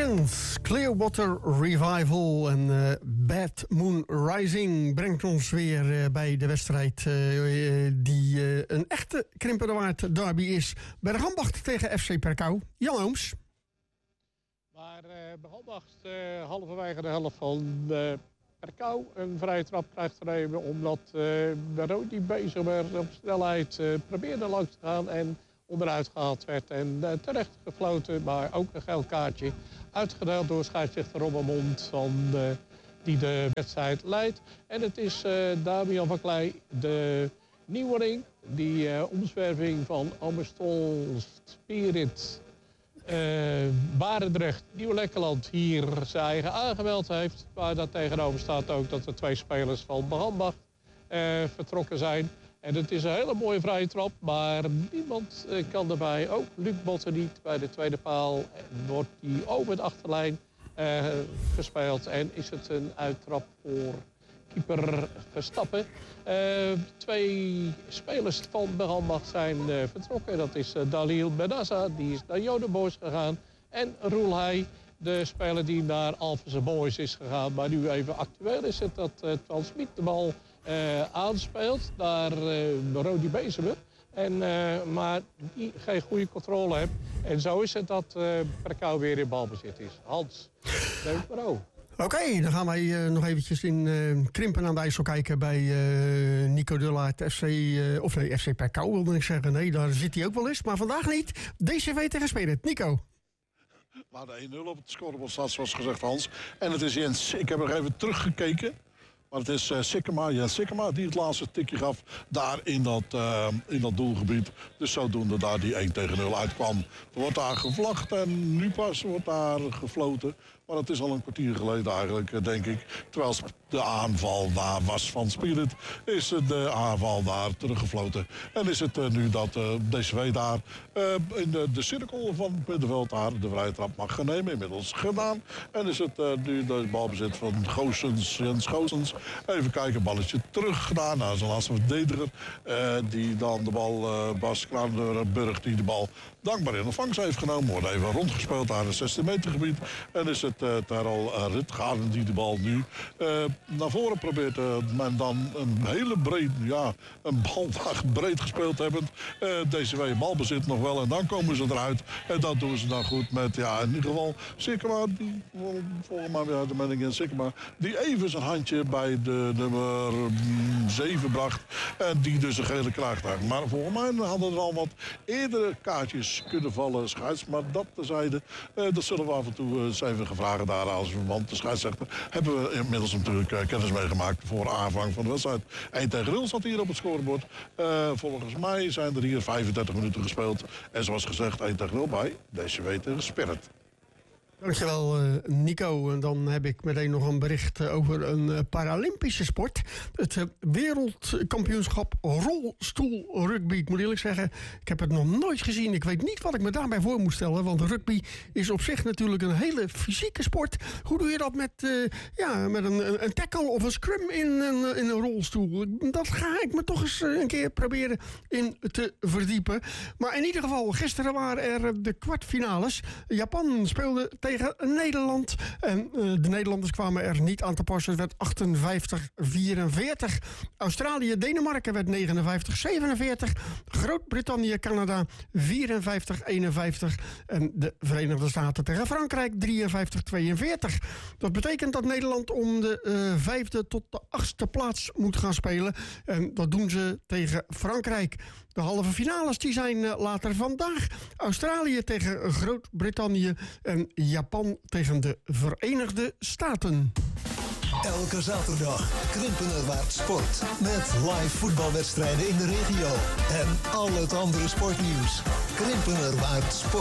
Creedence Clearwater Revival en Bad Moon Rising brengt ons weer bij de wedstrijd die een echte Krimpenerwaard derby is. Bergambacht tegen FC Perkau. Jan Ooms. Maar Bergambacht halverwege de helft van Perkau een vrije trap krijgt te nemen, omdat Rodi Bezemer op snelheid probeerde langs te gaan en onderuit gehaald werd en terecht gefloten, maar ook een geel kaartje uitgedeeld door scheidsrechter Robbermond die de wedstrijd leidt. En het is Damian van Klei, de nieuweling, die omzwerving van Amstel Spirit, Barendrecht, Nieuw-Lekkerland hier zijn eigen aangemeld heeft. Maar daar tegenover staat ook dat er 2 spelers van Bergambacht vertrokken zijn. En het is een hele mooie vrije trap, maar niemand kan erbij. Ook Luc Botten niet bij de tweede paal. En wordt die over de achterlijn gespeeld. En is het een uittrap voor keeper Verstappen. 2 spelers van Bergambacht zijn vertrokken. Dat is Dalil Benassa, die is naar Jodenboys gegaan. En Roel Heij, de speler die naar Alphense Boys is gegaan. Maar nu even actueel is het dat Transmit de bal aanspeelt naar Rodi Bezemer. Maar die geen goede controle heeft. En zo is het dat Perkau weer in balbezit is. Hans, neem het maar over. Oké, dan gaan wij nog eventjes in Krimpen aan de IJssel kijken bij Nico Dullaert, FC Perkau wilde ik zeggen. Nee, daar zit hij ook wel eens, maar vandaag niet. DCV tegen Spirit. Nico. Maar de 1-0 op het scorebord staat, zoals gezegd, Hans. En het is Jens. Ik heb nog even teruggekeken. Maar het is Jens Sikkema die het laatste tikje gaf daar in dat doelgebied. Dus zodoende daar die 1-0 uitkwam. Er wordt daar gevlacht en nu pas wordt daar gefloten. Maar dat is al een kwartier geleden eigenlijk, denk ik. Terwijl de aanval daar was van Spirit, is de aanval daar teruggefloten. En is het nu dat DCV daar in de cirkel van het middenveld daar de vrije trap mag gaan nemen. Inmiddels gedaan. En is het nu de balbezit van Jens Goossens. Even kijken, balletje terug gedaan naar zijn laatste verdediger. Die dan de bal, Bas Kranenburg, die de bal dankbaar in ontvangst heeft genomen. Wordt even rondgespeeld naar het 16 meter gebied. En is het Terrell Ritgaarden die de bal nu naar voren probeert. Men dan een hele een bal breed gespeeld hebbend. DCW balbezit nog wel en dan komen ze eruit. En dat doen ze dan goed met, in ieder geval Sikkema, die volgens mij weer de mening in Sikkema, die even zijn handje bij de nummer 7 bracht. En die dus een gele krijgt. Maar volgens mij hadden er al wat eerdere kaartjes kunnen vallen, scheids. Maar dat terzijde, dat zullen we af en toe eens even gevraagd daar als want de scheidsrechter hebben we inmiddels natuurlijk kennis meegemaakt voor aanvang van de wedstrijd. 1-0 staat hier op het scorebord. Volgens mij zijn er hier 35 minuten gespeeld. En zoals gezegd 1-0 bij DCW tegen Spirit. Dankjewel Nico. En dan heb ik meteen nog een bericht over een Paralympische sport. Het wereldkampioenschap rolstoelrugby. Ik moet eerlijk zeggen, ik heb het nog nooit gezien. Ik weet niet wat ik me daarbij voor moet stellen. Want rugby is op zich natuurlijk een hele fysieke sport. Hoe doe je dat met een tackle of een scrum in een rolstoel? Dat ga ik me toch eens een keer proberen in te verdiepen. Maar in ieder geval, gisteren waren er de kwartfinales. Japan speelde tegen Nederland. En de Nederlanders kwamen er niet aan te passen. Het werd 58-44. Australië-Denemarken werd 59-47. Groot-Brittannië, Canada 54-51. En de Verenigde Staten tegen Frankrijk 53-42. Dat betekent dat Nederland om de 5e tot de 8e plaats moet gaan spelen. En dat doen ze tegen Frankrijk. De halve finales die zijn later vandaag. Australië tegen Groot-Brittannië en Japan tegen de Verenigde Staten. Elke zaterdag Krimpenerwaard Sport. Met live voetbalwedstrijden in de regio. En al het andere sportnieuws. Krimpenerwaard Sport.